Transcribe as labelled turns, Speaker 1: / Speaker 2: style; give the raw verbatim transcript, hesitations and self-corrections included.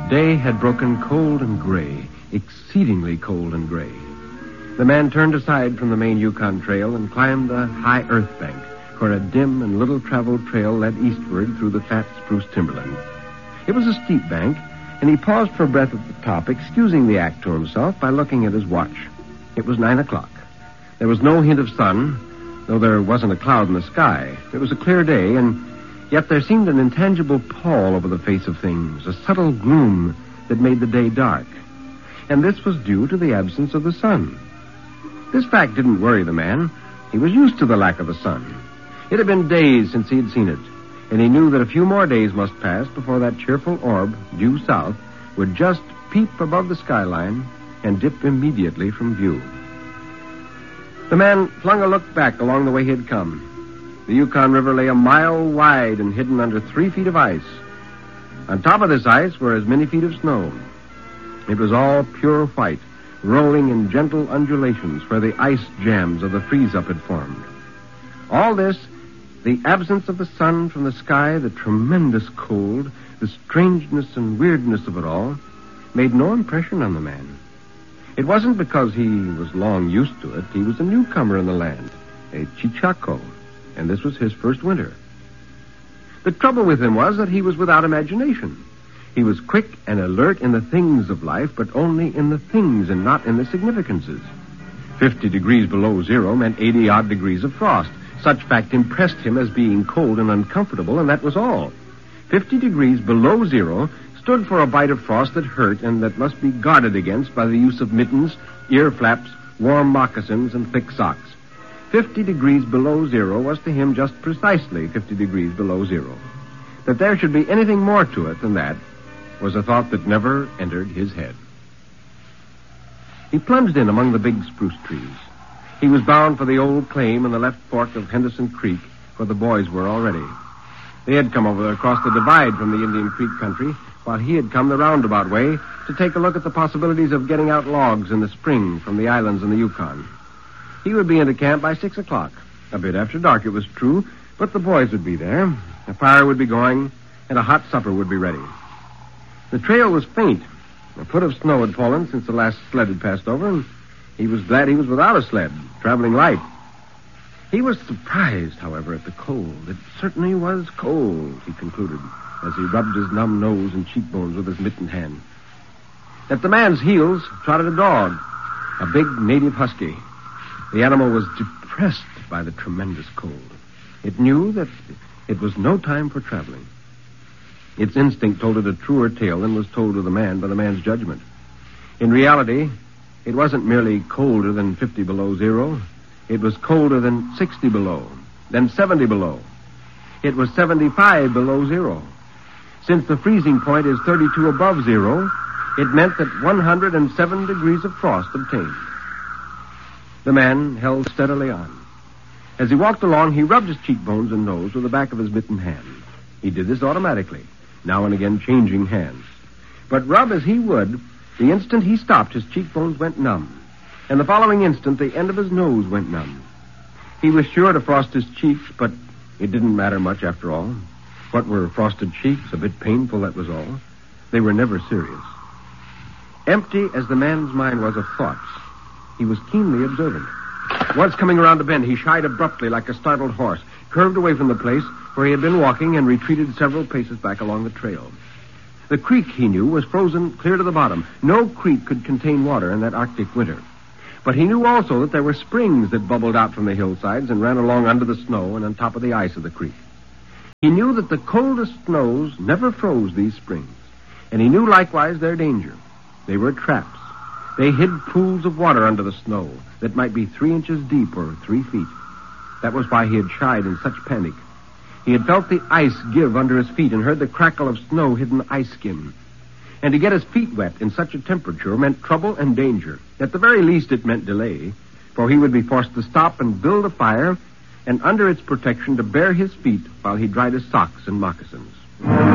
Speaker 1: Day had broken cold and gray, exceedingly cold and gray. The man turned aside from the main Yukon Trail and climbed the high earth bank, where a dim and little-traveled trail led eastward through the fat spruce timberland. It was a steep bank, and he paused for breath at the top, excusing the act to himself by looking at his watch. It was nine o'clock. There was no hint of sun, though there wasn't a cloud in the sky. It was a clear day, and yet there seemed an intangible pall over the face of things, a subtle gloom that made the day dark. And this was due to the absence of the sun. This fact didn't worry the man. He was used to the lack of the sun. It had been days since he had seen it, and he knew that a few more days must pass before that cheerful orb, due south, would just peep above the skyline and dip immediately from view. The man flung a look back along the way he had come. The Yukon River lay a mile wide and hidden under three feet of ice. On top of this ice were as many feet of snow. It was all pure white, rolling in gentle undulations where the ice jams of the freeze-up had formed. All this, the absence of the sun from the sky, the tremendous cold, the strangeness and weirdness of it all, made no impression on the man. It wasn't because he was long used to it. He was a newcomer in the land, a Chichaco, and this was his first winter. The trouble with him was that he was without imagination. He was quick and alert in the things of life, but only in the things and not in the significances. Fifty degrees below zero meant eighty-odd degrees of frost. Such fact impressed him as being cold and uncomfortable, and that was all. Fifty degrees below zero stood for a bite of frost that hurt and that must be guarded against by the use of mittens, ear flaps, warm moccasins, and thick socks. Fifty degrees below zero was to him just precisely fifty degrees below zero. That there should be anything more to it than that was a thought that never entered his head. He plunged in among the big spruce trees. He was bound for the old claim in the left fork of Henderson Creek, where the boys were already. They had come over across the divide from the Indian Creek country, while he had come the roundabout way to take a look at the possibilities of getting out logs in the spring from the islands in the Yukon. He would be into camp by six o'clock. A bit after dark, it was true, but the boys would be there. A fire would be going, and a hot supper would be ready. The trail was faint. A foot of snow had fallen since the last sled had passed over, and he was glad he was without a sled, traveling light. He was surprised, however, at the cold. It certainly was cold, he concluded, as he rubbed his numb nose and cheekbones with his mittened hand. At the man's heels trotted a dog, a big native husky. The animal was depressed by the tremendous cold. It knew that it was no time for traveling. Its instinct told it a truer tale than was told to the man by the man's judgment. In reality, it wasn't merely colder than fifty below zero. It was colder than sixty below, then seventy below. It was seventy-five below zero. Since the freezing point is thirty-two above zero, it meant that one hundred seven degrees of frost obtained. The man held steadily on. As he walked along, he rubbed his cheekbones and nose with the back of his mittened hand. He did this automatically, now and again changing hands. But rub as he would, the instant he stopped, his cheekbones went numb. And the following instant, the end of his nose went numb. He was sure to frost his cheeks, but it didn't matter much after all. What were frosted cheeks? A bit painful, that was all. They were never serious. Empty as the man's mind was of thoughts, he was keenly observant. Once coming around a bend, he shied abruptly like a startled horse, curved away from the place where he had been walking, and retreated several paces back along the trail. The creek, he knew, was frozen clear to the bottom. No creek could contain water in that Arctic winter. But he knew also that there were springs that bubbled out from the hillsides and ran along under the snow and on top of the ice of the creek. He knew that the coldest snows never froze these springs, and he knew likewise their danger. They were traps. They hid pools of water under the snow that might be three inches deep or three feet. That was why he had shied in such panic. He had felt the ice give under his feet and heard the crackle of snow-hidden ice skin. And to get his feet wet in such a temperature meant trouble and danger. At the very least, it meant delay, for he would be forced to stop and build a fire, and under its protection to bare his feet while he dried his socks and moccasins.